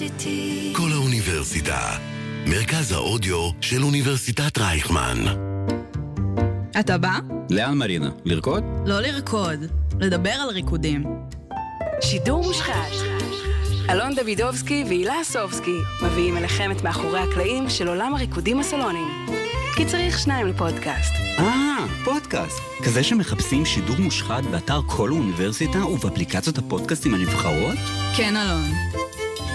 כל האוניברסיטה, מרכז האודיו של אוניברסיטת רייכמן. אתה בא? לאן מרינה? לרקוד? לא לרקוד, לדבר על ריקודים. שידור מושחת. אלון דוידובסקי והילה סובסקי מביאים אליכם את מאחורי הקלעים של עולם הריקודים הסלוניים. כי צריך שניים לפודקאסט. פודקאסט. כזה שמחפשים שידור מושחת באתר כל האוניברסיטה ובאפליקציות הפודקאסטים הנבחרות? כן, אלון.